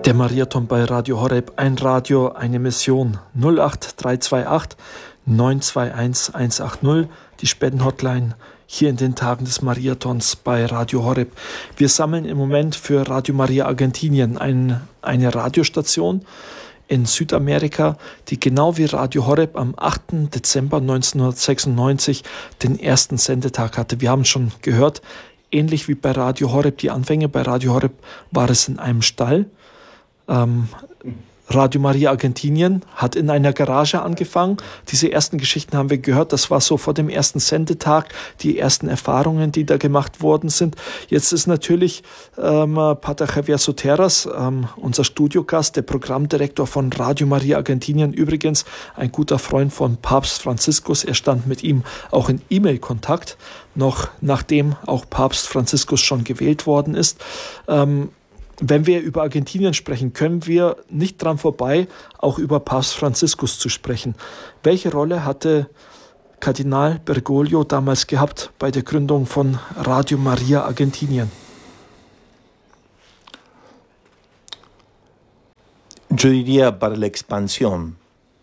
Der Mariathon bei Radio Horeb, ein Radio, eine Mission. 08328 921 180, die Spendenhotline hier in den Tagen des Mariathons bei Radio Horeb. Wir sammeln im Moment für Radio Maria Argentinien eine Radiostation in Südamerika, die genau wie Radio Horeb am 8. Dezember 1996 den ersten Sendetag hatte. Wir haben schon gehört, ähnlich wie bei Radio Horeb, die Anfänge bei Radio Horeb war es in einem Stall. Radio Maria Argentinien hat in einer Garage angefangen. Diese ersten Geschichten haben wir gehört. Das war so vor dem ersten Sendetag, die ersten Erfahrungen, die da gemacht worden sind. Jetzt ist natürlich Pater Javier Soteras, unser Studiogast, der Programmdirektor von Radio Maria Argentinien, übrigens ein guter Freund von Papst Franziskus. Er stand mit ihm auch in E-Mail-Kontakt, noch nachdem auch Papst Franziskus schon gewählt worden ist. Wenn wir über Argentinien sprechen, können wir nicht dran vorbei, auch über Papst Franziskus zu sprechen. Welche Rolle hatte Kardinal Bergoglio damals gehabt bei der Gründung von Radio Maria Argentinien? Yo diría para la expansión.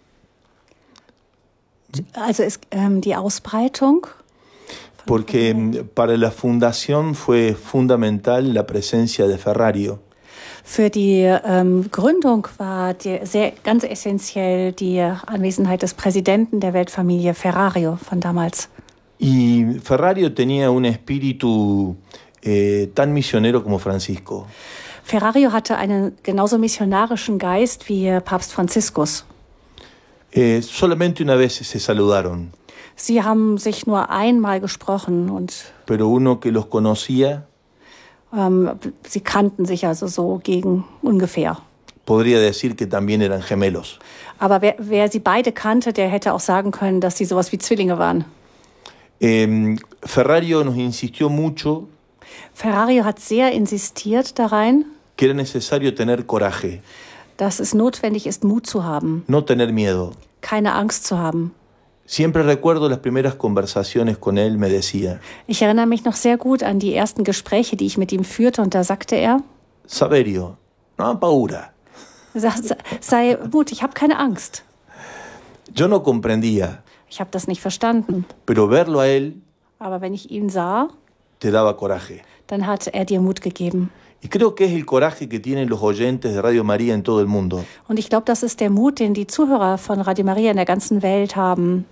Also die Ausbreitung. Porque para la fundación fue fundamental la presencia de Ferrario. Für die Gründung war ganz essentiell die Anwesenheit des Präsidenten der Weltfamilie Ferrario von damals. Y Ferrario tenía un espíritu tan misionero como Francisco. Ferrario hatte einen genauso missionarischen Geist wie Papst Franziskus. Solamente una vez se saludaron. Sie haben sich nur einmal gesprochen Pero uno que los conocía, sie kannten sich also so gegen ungefähr. Podría decir que también eran gemelos. Aber wer sie beide kannte, der hätte auch sagen können, dass sie sowas wie Zwillinge waren. Ferrario nos insistió mucho. Ferrario hat sehr insistiert darein, Que era necesario tener coraje. Dass es notwendig ist, Mut zu haben. No tener miedo. Keine Angst zu haben. Siempre recuerdo las primeras conversaciones con él, me decía. Ich erinnere mich noch sehr gut an die ersten Gespräche, die ich mit ihm führte, und da sagte er: Saverio, no paura. Sei mutig, ich habe keine Angst. Yo no comprendía. Ich habe das nicht verstanden. Pero verlo a él, aber wenn ich ihn sah, te daba coraje. Dann hat er dir Mut gegeben. Y creo que es el coraje que tienen los oyentes de Radio María en todo el mundo. Und ich glaube, das ist der Mut, den die Zuhörer von Radio Maria in der ganzen Welt haben.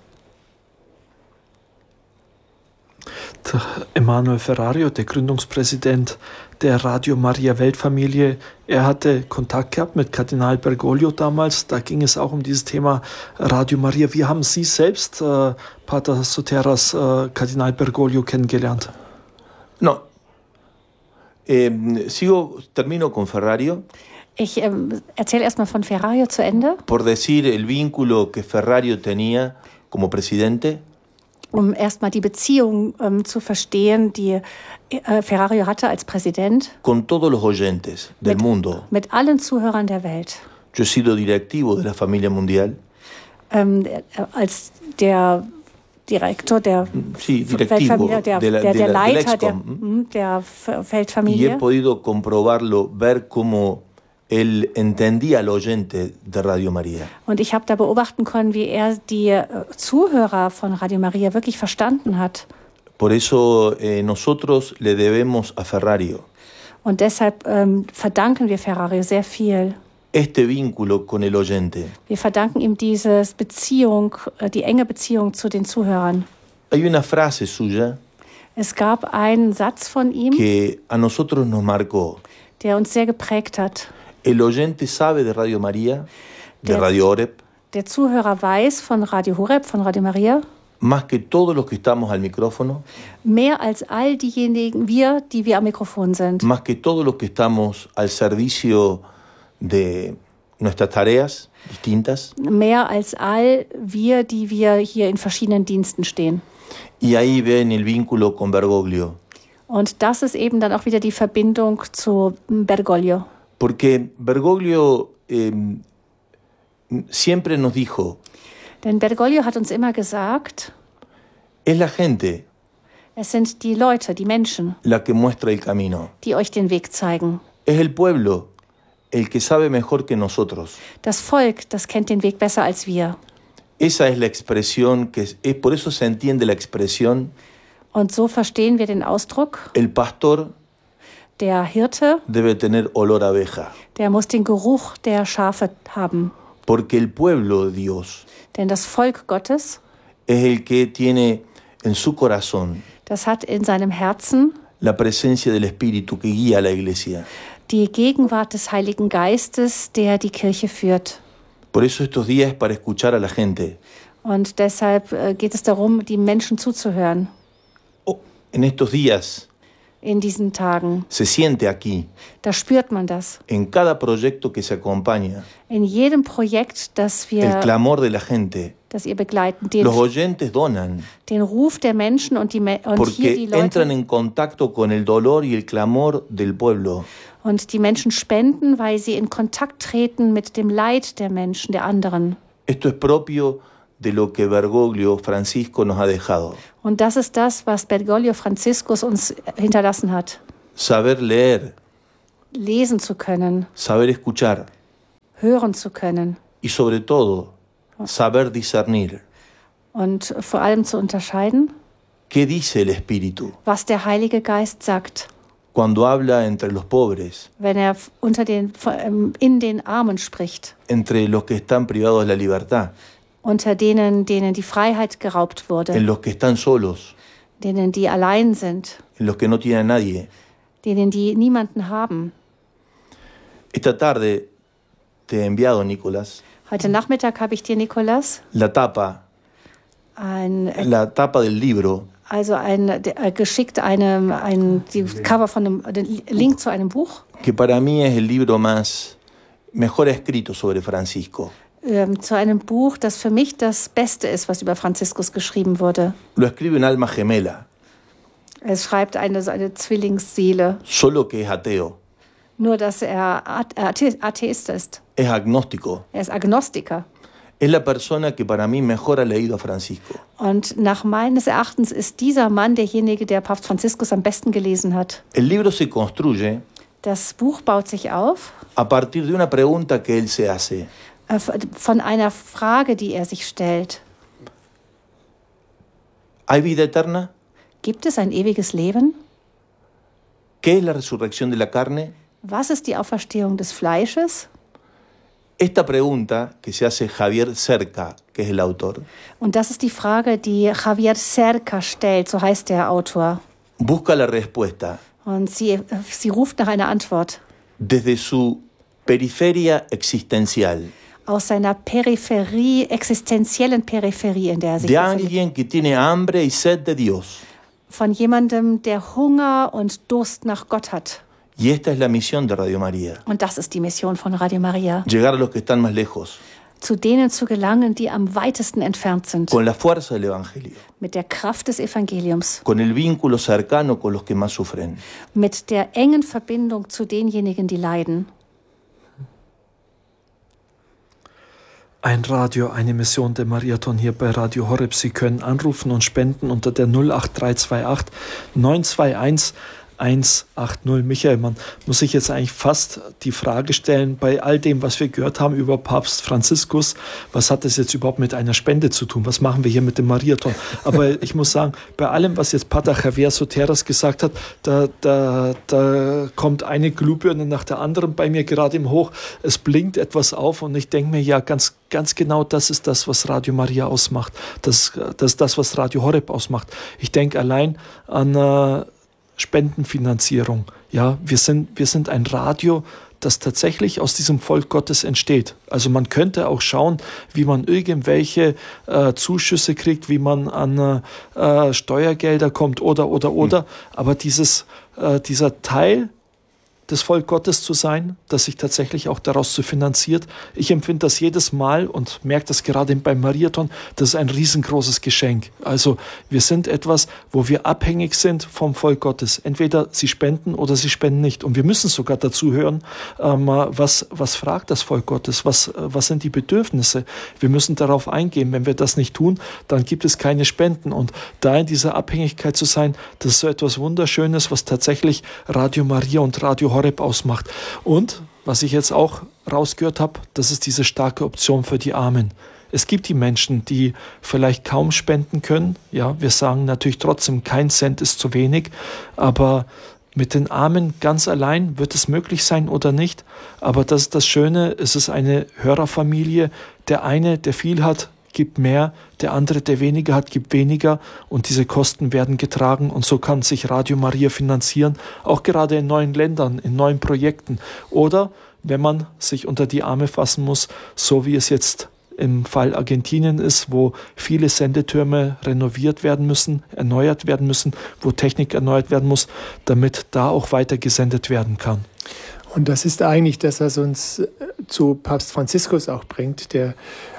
Emanuel Ferrario, der Gründungspräsident der Radio Maria Weltfamilie, er hatte Kontakt gehabt mit Kardinal Bergoglio damals. Da ging es auch um dieses Thema Radio Maria. Wie haben Sie selbst, Pater Soteras, Kardinal Bergoglio kennengelernt? No. Termino con Ferrario. Ich erzähle erstmal von Ferrario zu Ende. Por decir el vínculo que Ferrario tenía como presidente. Um erstmal die Beziehung zu verstehen, die Ferrario hatte als Präsident. Con todos los oyentes del mundo. Mit allen Zuhörern der Welt. Yo he sido directivo de la familia mundial. Als der Direktor der Weltfamilie, der Leiter der Weltfamilie. Y he podido comprobarlo, ver cómo él entendía al oyente de Radio María. Und ich habe da beobachten können, wie er die Zuhörer von Radio Maria wirklich verstanden hat. Por eso nosotros le debemos a Ferrario. Und deshalb verdanken wir Ferrario sehr viel. Este vínculo con el oyente. Wir verdanken ihm diese Beziehung, die enge Beziehung zu den Zuhörern. Hay una frase suya. Es gab einen Satz von ihm, que a nosotros nos marcó. Der uns sehr geprägt hat. El oyente sabe de Radio María, de Radio Horeb. Der Zuhörer weiß von Radio Horeb, von Radio Maria. Más que todos los que estamos al micrófono. Mehr als all diejenigen, die wir am Mikrofon sind. Más que todos los que estamos al servicio de nuestras tareas distintas. Mehr als all wir, die wir hier in verschiedenen Diensten stehen. Y ahí ven el vínculo con Bergoglio. Und das ist eben dann auch wieder die Verbindung zu Bergoglio. Porque Bergoglio siempre nos dijo. Denn Bergoglio hat uns immer gesagt, es la gente, es sind die Leute, die Menschen, la que muestra el camino. Die euch den Weg zeigen. Es el pueblo el que sabe mejor que nosotros. Das Volk, das kennt den Weg besser als wir. Esa es la expresión, por eso se entiende la expresión, Und so verstehen wir den Ausdruck, el pastor der Hirte, debe tener olor a abeja, der muss den Geruch der Schafe haben. porque el pueblo de Dios Denn das Volk Gottes, es el que tiene en su corazón das hat in seinem Herzen la presencia del Espíritu que guía a la iglesia. die Gegenwart des Heiligen Geistes, der die Kirche führt. Por eso estos días es para escuchar a la gente. Und deshalb geht es darum, die Menschen zuzuhören En estos días in diesen Tagen. se siente aquí, Da spürt man das. en cada proyecto que se acompaña, In jedem Projekt, das el clamor de la gente. das ihr begleiten, Los oyentes donan den Ruf der Menschen und hier die porque entran Leute en contacto con el dolor y el clamor del pueblo. und die Menschen spenden, weil sie in Kontakt treten mit dem Leid der Menschen, der anderen. Esto es propio de lo que Bergoglio Francisco nos ha dejado. Und das ist das, was Bergoglio Franziskus uns hinterlassen hat. Saber leer, Lesen zu können, saber escuchar hören zu können y sobre todo saber discernir. und vor allem zu unterscheiden, ¿Qué dice el Espíritu was der Heilige Geist sagt, cuando habla entre los pobres, wenn er in den Armen spricht, entre los que están privados de la libertad, unter denen die Freiheit geraubt wurde, en los que están solos, denen die allein sind, en los que no tienen a nadie? denen die niemanden haben? Esta tarde te he enviado, Nicolás, Heute Nachmittag habe ich dir, Nikolas, la tapa del libro geschickt die Cover den Link zu einem Buch, que para mí es el libro mejor escrito sobre Francisco. zu einem Buch, das für mich das Beste ist, was über Franziskus geschrieben wurde. Lo escribe un alma gemela, Es schreibt eine Zwillingsseele, solo que es ateo, nur dass er Atheist ist. es agnóstico. Er ist Agnostiker. Es la persona que para mí mejor ha leído a Francisco. Und nach meines Erachtens ist dieser Mann derjenige, der Papst Franziskus am besten gelesen hat. El libro se construye Das Buch baut sich auf a partir de una pregunta que él se hace. Von einer Frage, die er sich stellt. ¿Hay vida eterna? Gibt es ein ewiges Leben? ¿Qué es la resurrección de la carne? Was ist die Auferstehung des Fleisches? Esta pregunta que se hace Javier Cerca, que es el autor, Und das ist die Frage, die Javier Cerca stellt, so heißt der Autor. busca la respuesta Und sie ruft nach einer Antwort desde su periferia existencial, aus seiner existenziellen Peripherie, in der er sich de befindet. alguien que tiene hambre y sed de Dios. Von jemandem, der Hunger und Durst nach Gott hat. Y esta es la misión de Radio María, Und das ist die Mission von Radio Maria. llegar a los que están más lejos, Zu denen zu gelangen, die am weitesten entfernt sind. con la fuerza del Evangelio, Mit der Kraft des Evangeliums. con el vínculo cercano con los que más sufren. Mit der engen Verbindung zu denjenigen, die leiden. Ein Radio, eine Mission der Mariathon hier bei Radio Horeb. Sie können anrufen und spenden unter der 08328 921 180. Michael, man muss sich jetzt eigentlich fast die Frage stellen, bei all dem, was wir gehört haben über Papst Franziskus, was hat das jetzt überhaupt mit einer Spende zu tun? Was machen wir hier mit dem Mariathon? Aber ich muss sagen, bei allem, was jetzt Pater Javier Soteras gesagt hat, da kommt eine Glühbirne nach der anderen bei mir gerade im Hoch. Es blinkt etwas auf und ich denke mir, ja, ganz genau das ist das, was Radio Maria ausmacht. Das ist das, was Radio Horeb ausmacht. Ich denke allein an Spendenfinanzierung. Ja, wir sind ein Radio, das tatsächlich aus diesem Volk Gottes entsteht. Also man könnte auch schauen, wie man irgendwelche Zuschüsse kriegt, wie man an Steuergelder kommt oder. Aber dieser Teil des Volk Gottes zu sein, das sich tatsächlich auch daraus zu finanziert. Ich empfinde das jedes Mal und merke das gerade beim Mariathon, das ist ein riesengroßes Geschenk. Also wir sind etwas, wo wir abhängig sind vom Volk Gottes. Entweder sie spenden oder sie spenden nicht. Und wir müssen sogar dazu hören, was fragt das Volk Gottes, was sind die Bedürfnisse. Wir müssen darauf eingehen. Wenn wir das nicht tun, dann gibt es keine Spenden. Und da in dieser Abhängigkeit zu sein, das ist so etwas Wunderschönes, was tatsächlich Radio Maria und Radio Horeb Horeb ausmacht. Und, was ich jetzt auch rausgehört habe, das ist diese starke Option für die Armen. Es gibt die Menschen, die vielleicht kaum spenden können. Ja, wir sagen natürlich trotzdem, kein Cent ist zu wenig, aber mit den Armen ganz allein wird es möglich sein oder nicht. Aber das ist das Schöne, es ist eine Hörerfamilie. Der eine, der viel hat, gibt mehr, der andere, der weniger hat, gibt weniger und diese Kosten werden getragen und so kann sich Radio Maria finanzieren, auch gerade in neuen Ländern, in neuen Projekten. Oder wenn man sich unter die Arme fassen muss, so wie es jetzt im Fall Argentinien ist, wo viele Sendetürme renoviert werden müssen, erneuert werden müssen, wo Technik erneuert werden muss, damit da auch weiter gesendet werden kann. Und das ist eigentlich das, was uns zu Papst Franziskus auch bringt. Der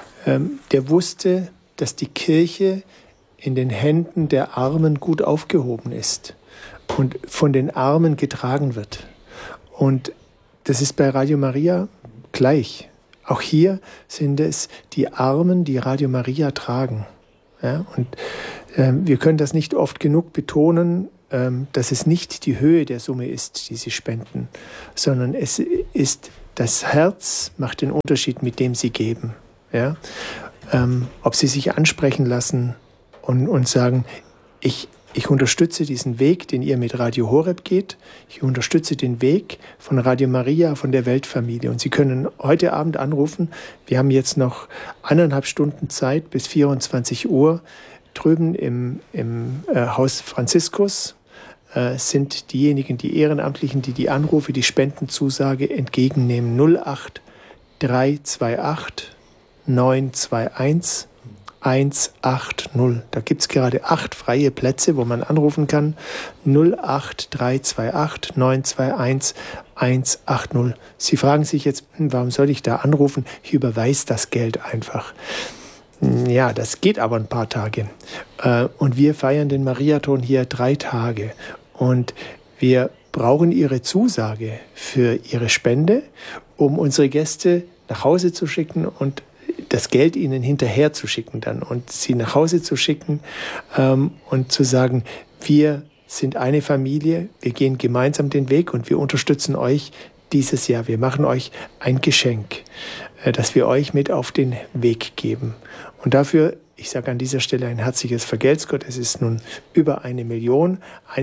wusste, dass die Kirche in den Händen der Armen gut aufgehoben ist und von den Armen getragen wird. Und das ist bei Radio Maria gleich. Auch hier sind es die Armen, die Radio Maria tragen. Ja, und wir können das nicht oft genug betonen, dass es nicht die Höhe der Summe ist, die sie spenden, sondern es ist das Herz, macht den Unterschied, mit dem sie geben. Ja? Ob sie sich ansprechen lassen und sagen, ich unterstütze diesen Weg, den ihr mit Radio Horeb geht. Ich unterstütze den Weg von Radio Maria, von der Weltfamilie. Und Sie können heute Abend anrufen. Wir haben jetzt noch 1,5 Stunden Zeit bis 24 Uhr. Drüben im Haus Franziskus sind diejenigen, die Ehrenamtlichen, die Anrufe, die Spendenzusage entgegennehmen. 08 328 921 180. Da gibt es gerade 8 freie Plätze, wo man anrufen kann. 08 328 921 180. Sie fragen sich jetzt, warum soll ich da anrufen? Ich überweise das Geld einfach. Ja, das geht aber ein paar Tage. Und wir feiern den Mariathon hier 3 Tage. Und wir brauchen Ihre Zusage für Ihre Spende, um unsere Gäste nach Hause zu schicken und das Geld ihnen hinterher zu schicken dann und sie nach Hause zu schicken und zu sagen, wir sind eine Familie, wir gehen gemeinsam den Weg und wir unterstützen euch dieses Jahr. Wir machen euch ein Geschenk, das wir euch mit auf den Weg geben. Und dafür, ich sage an dieser Stelle ein herzliches Vergelt's Gott, es ist nun über 1 Million,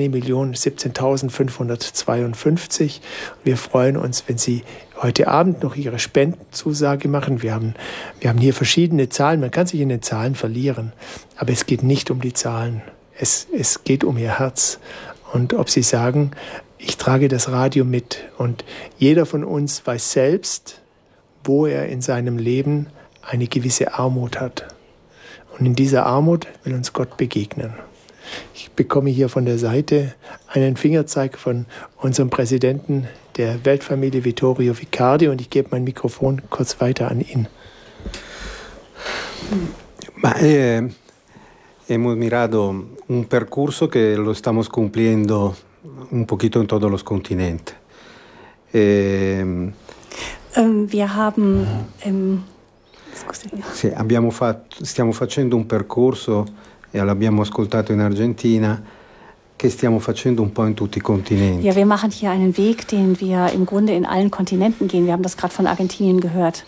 1.017.552. Wir freuen uns, wenn Sie heute Abend noch Ihre Spendenzusage machen. Wir haben hier verschiedene Zahlen, man kann sich in den Zahlen verlieren, aber es geht nicht um die Zahlen, es geht um Ihr Herz. Und ob Sie sagen, ich trage das Radio mit und jeder von uns weiß selbst, wo er in seinem Leben eine gewisse Armut hat. Und in dieser Armut will uns Gott begegnen. Ich bekomme hier von der Seite einen Fingerzeig von unserem Präsidenten der Weltfamilie, Vittorio Vicardi, und ich gebe mein Mikrofon kurz weiter an ihn. Hemos mirado un percurso que lo estamos cumpliendo un poquito en todos los continentes. Wir haben Sì, stiamo facendo un percorso, e l'abbiamo ascoltato in Argentina, che stiamo facendo un po' in tutti i continenti. Ja, wir machen hier einen Weg, den wir im Grunde in allen Kontinenten gehen. Wir haben das gerade von Argentinien gehört.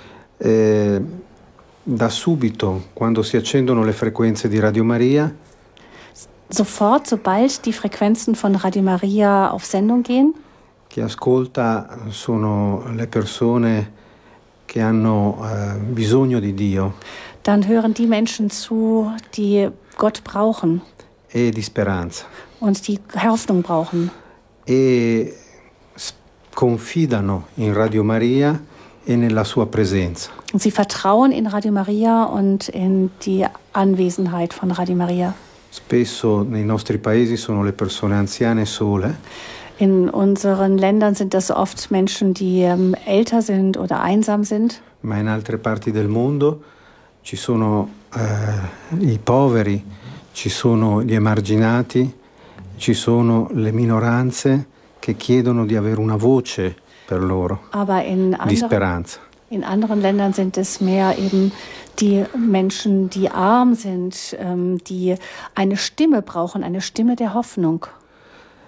Da subito, quando si accendono le frequenze di Radio Maria, sofort, sobald die Frequenzen von Radio Maria auf Sendung gehen, chi ascolta sono le persone che hanno bisogno di Dio. Dann hören die Menschen zu, die Gott brauchen. E di speranza. Und die Hoffnung brauchen. E confidano in Radio Maria e nella sua presenza. Und sie vertrauen in Radio Maria und in die Anwesenheit von Radio Maria. Spesso nei nostri paesi sono le persone anziane sole. In unseren Ländern sind das oft Menschen, die älter sind oder einsam sind. Ma in altre parti del mondo ci sono i poveri, ci sono gli emarginati, ci sono le minoranze che chiedono di avere una voce per loro, di speranza. In anderen Ländern sind es mehr eben die Menschen, die arm sind, die eine Stimme brauchen, eine Stimme der Hoffnung.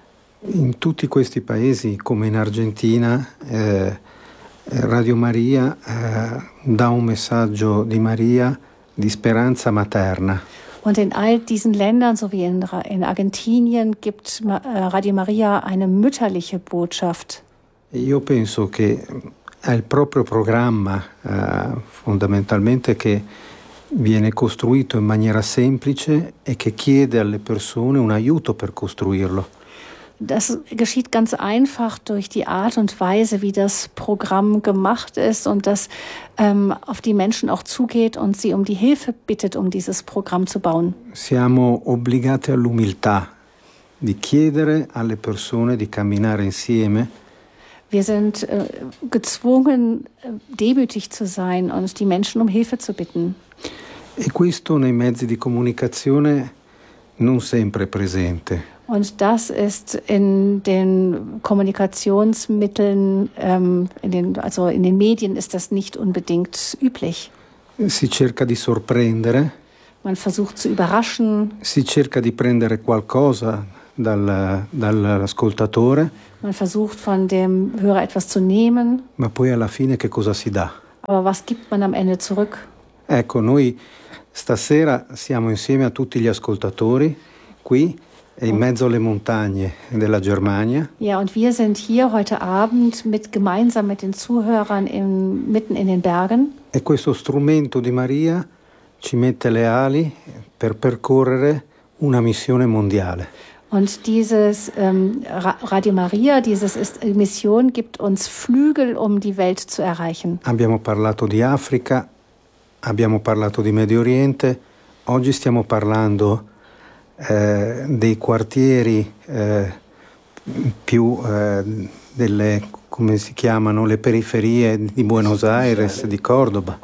In tutti questi paesi, come in Argentina, Radio Maria dà un messaggio di Maria di speranza materna. Und in all diesen Ländern, so wie in Argentinien, gibt Radio Maria eine mütterliche Botschaft. Io penso che è il proprio programma, fondamentalmente, che viene costruito in maniera semplice e che chiede alle persone un aiuto per costruirlo. Das geschieht ganz einfach durch die Art und Weise, wie das Programm gemacht ist und das auf die Menschen auch zugeht und sie um die Hilfe bittet, um dieses Programm zu bauen. Siamo obbligati all'umiltà di chiedere alle persone di camminare insieme. Wir sind gezwungen, demütig zu sein und die Menschen um Hilfe zu bitten. E questo nei mezzi di comunicazione non sempre è presente. Und das ist in den Kommunikationsmitteln, also in den Medien ist das nicht unbedingt üblich. Si cerca di sorprendere. Man versucht zu überraschen. Si cerca di prendere qualcosa dall'ascoltatore. Man versucht von dem Hörer etwas zu nehmen. Ma poi alla fine che cosa si dà? Aber was gibt man am Ende zurück? Ecco, noi stasera siamo insieme a tutti gli ascoltatori qui in mezzo alle montagne della Germania. Ja, und wir sind hier heute Abend gemeinsam mit den Zuhörern mitten in den Bergen. E questo strumento di Maria ci mette le ali per percorrere una missione mondiale. Und dieses Radio Maria, diese Mission gibt uns Flügel, um die Welt zu erreichen. Abbiamo parlato di Africa, abbiamo parlato di Medio Oriente, oggi stiamo parlando dei quartieri più delle, come si chiamano, le periferie di Buenos Aires, di Cordoba.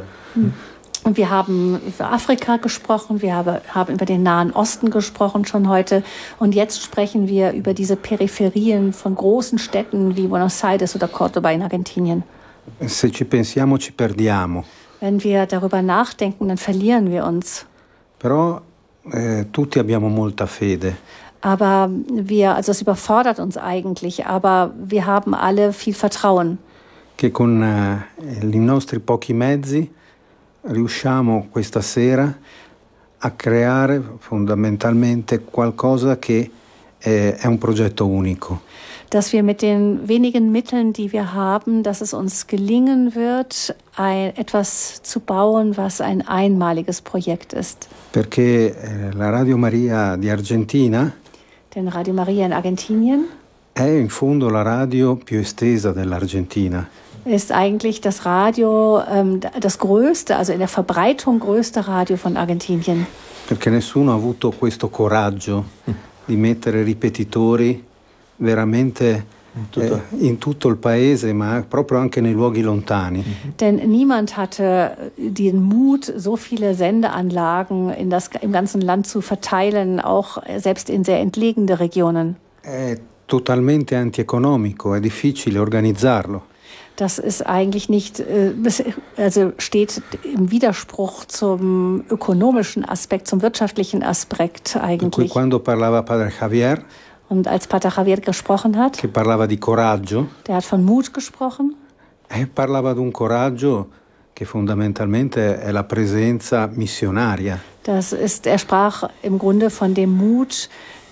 Und wir haben über Afrika gesprochen, wir haben über den Nahen Osten gesprochen schon heute und jetzt sprechen wir über diese Peripherien von großen Städten wie Buenos Aires oder Cordoba in Argentinien. Se ci pensiamo ci perdiamo. Wenn wir darüber nachdenken, dann verlieren wir uns. Però tutti abbiamo molta fede. Aber also es überfordert uns eigentlich, aber wir haben alle viel Vertrauen. Che con i nostri pochi mezzi riusciamo questa sera a creare fondamentalmente qualcosa che è un progetto unico. Dass wir mit den wenigen Mitteln, die wir haben, dass es uns gelingen wird, etwas zu bauen, was ein einmaliges Projekt ist. Perché la Radio Maria di Argentina, denn Radio Maria in Argentinien, è in fondo la radio più estesa dell'Argentina. Ist eigentlich das Radio, das größte, also in der Verbreitung größte Radio von Argentinien. Perché nessuno ha avuto questo coraggio di mettere ripetitori veramente in tutto il paese, ma proprio anche nei luoghi lontani. Denn niemand hatte den Mut, so viele Sendeanlagen im ganzen Land zu verteilen, auch selbst in sehr entlegene Regionen. È totalmente antieconomico, è difficile organizzarlo. Das ist eigentlich nicht, also steht im Widerspruch zum ökonomischen Aspekt, zum wirtschaftlichen Aspekt eigentlich. Quando parlava Padre Javier, und als Pater Javier gesprochen hat, che parlava di coraggio, der hat von Mut gesprochen. Parlava di un coraggio che fondamentalmente è la presenza missionaria. Er sprach im Grunde von dem Mut,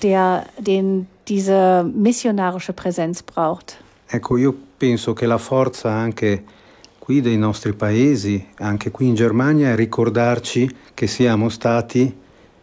den diese missionarische Präsenz braucht. Ecco, io penso che la forza anche qui dei nostri paesi, anche qui in Germania, è ricordarci che siamo stati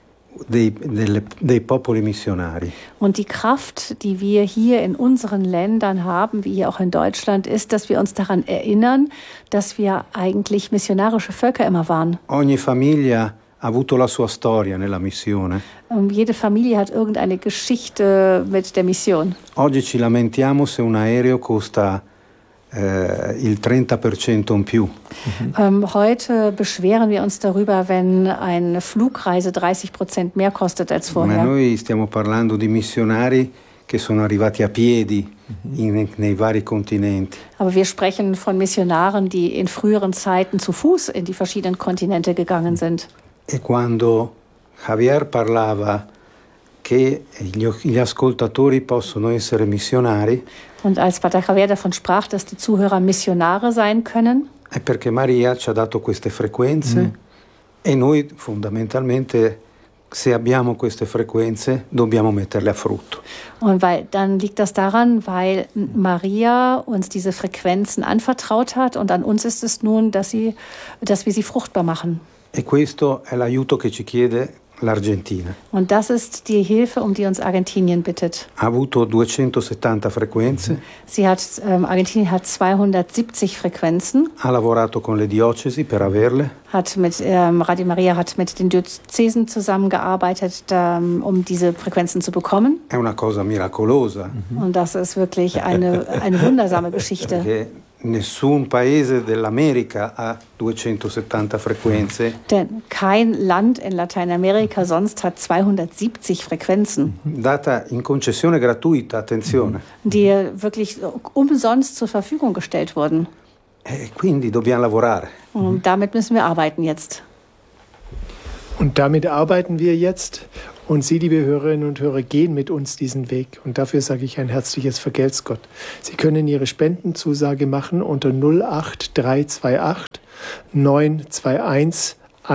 dei popoli missionari. Und die Kraft, die wir hier in unseren Ländern haben, wie hier auch in Deutschland, ist, dass wir uns daran erinnern, dass wir eigentlich missionarische Völker immer waren. Ogni famiglia ha avuto la sua storia nella missione. Jede Familie hat irgendeine Geschichte mit der Mission. Oggi ci lamentiamo se un aereo costa il 30% in più. Heute beschweren wir uns darüber, wenn eine Flugreise 30% mehr kostet als vorher. Ma noi stiamo parlando di missionari che sono arrivati a piedi nei vari continenti. Aber wir sprechen von Missionaren, die in früheren Zeiten zu Fuß in die verschiedenen Kontinente gegangen sind. E quando Javier parlava che gli ascoltatori possono essere missionari. Und als Pater Javier davon sprach, dass die Zuhörer Missionare sein können, È perché Maria ci ha dato queste frequenze e noi fondamentalmente, se abbiamo queste frequenze, dobbiamo metterle a frutto. und dann liegt das daran, weil Maria uns diese Frequenzen anvertraut hat und an uns ist es nun, dass wir sie fruchtbar machen. E questo è l'aiuto che ci chiede l'Argentina. Und das ist die Hilfe, um die uns Argentinien bittet. Ha avuto 270 frequenze, Argentinien hat 270 Frequenzen. ha lavorato con le diocesi per averle, Radio Maria hat mit den Diözesen zusammengearbeitet, um diese Frequenzen zu bekommen. è una cosa miracolosa, Und das ist wirklich eine wundersame Geschichte. perché nessun paese dell'America ha 270 frequenze, Denn kein Land in Lateinamerika sonst hat 270 Frequenzen, data in concessione gratuita, attenzione. die wirklich umsonst zur Verfügung gestellt wurden. E quindi dobbiamo lavorare. Und damit müssen wir arbeiten jetzt. Und damit arbeiten wir jetzt. Und Sie, liebe Hörerinnen und Hörer, gehen mit uns diesen Weg. Und dafür sage ich ein herzliches Vergelt's Gott. Sie können Ihre Spendenzusage machen unter 08328 921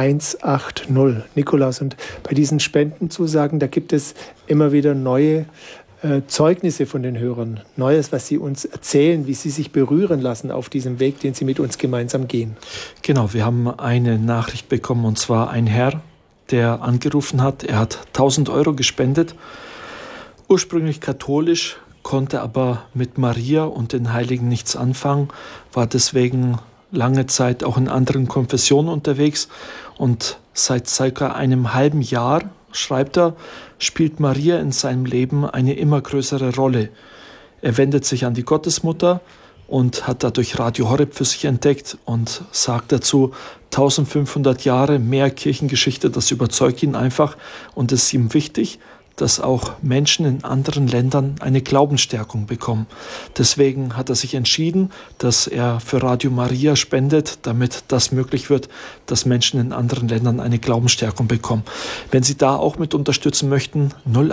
180. Nikolaus, und bei diesen Spendenzusagen, da gibt es immer wieder neue Zeugnisse von den Hörern. Neues, was sie uns erzählen, wie sie sich berühren lassen auf diesem Weg, den sie mit uns gemeinsam gehen. Genau, wir haben eine Nachricht bekommen, und zwar ein Herr, der angerufen hat. Er hat 1.000 Euro gespendet, ursprünglich katholisch, konnte aber mit Maria und den Heiligen nichts anfangen, war deswegen lange Zeit auch in anderen Konfessionen unterwegs und seit circa einem halben Jahr, schreibt er, spielt Maria in seinem Leben eine immer größere Rolle. Er wendet sich an die Gottesmutter und hat dadurch Radio Horeb für sich entdeckt und sagt dazu, 1500 Jahre mehr Kirchengeschichte, das überzeugt ihn einfach und es ist ihm wichtig, dass auch Menschen in anderen Ländern eine Glaubensstärkung bekommen. Deswegen hat er sich entschieden, dass er für Radio Maria spendet, damit das möglich wird, dass Menschen in anderen Ländern eine Glaubensstärkung bekommen. Wenn Sie da auch mit unterstützen möchten,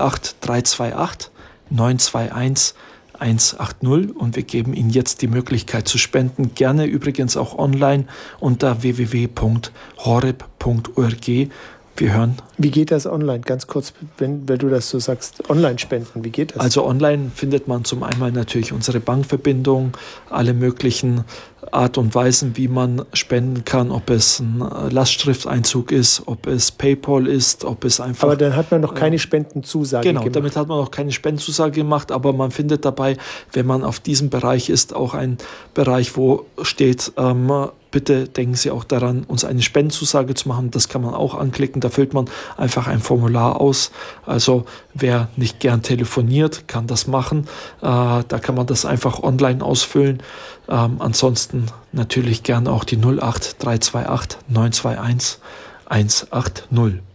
08328 921 180 und wir geben Ihnen jetzt die Möglichkeit zu spenden. Gerne übrigens auch online unter www.horeb.org. Wir hören. Wie geht das online? Ganz kurz, wenn du das so sagst, Online-Spenden, wie geht das? Also online findet man zum einen natürlich unsere Bankverbindung, alle möglichen Art und Weisen, wie man spenden kann, ob es ein Lastschrifteinzug ist, ob es PayPal ist, ob es einfach... Aber dann hat man noch keine Spendenzusage gemacht. Genau, damit hat man noch keine Spendenzusage gemacht, aber man findet dabei, wenn man auf diesem Bereich ist, auch einen Bereich, wo steht, bitte denken Sie auch daran, uns eine Spendenzusage zu machen. Das kann man auch anklicken, da füllt man einfach ein Formular aus. Also wer nicht gern telefoniert, kann das machen. Da kann man das einfach online ausfüllen. Ansonsten natürlich gerne auch die 08328 921 180.